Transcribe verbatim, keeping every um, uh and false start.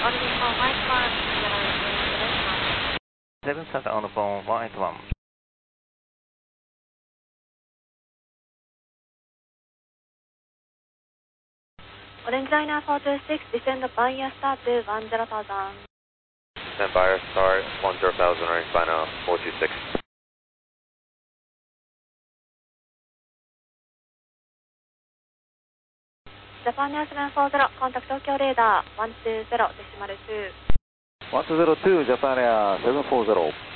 seven seven on the phone, one eight one. Orange Liner four two six, descend Bayer Star to one zero thousand. Descend Bayer Star one zero thousand, Orange Liner four two six. Japan Air seven four zero, contact Tokyo Radar one two zero decimal two. one two zero two, Japan Air seven four zero.